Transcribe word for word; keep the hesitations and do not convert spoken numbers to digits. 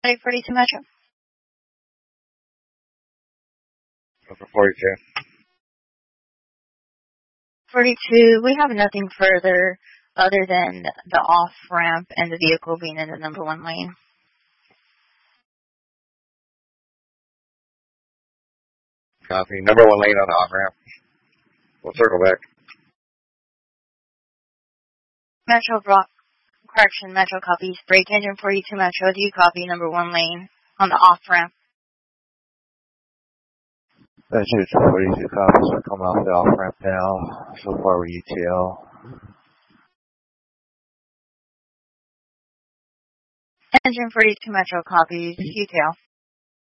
Flight forty-two Metro. Number forty-two. forty-two, we have nothing further other than the off-ramp and the vehicle being in the number one lane. Copy. Number one lane on the off-ramp. We'll circle back. Metro block. Correction, Metro copies. Break engine forty-two Metro. Do you copy number one lane on the off-ramp? Engine forty-two copies. We're coming off the off-ramp now. So far we're U T L. Engine forty-two Metro copies. U T L.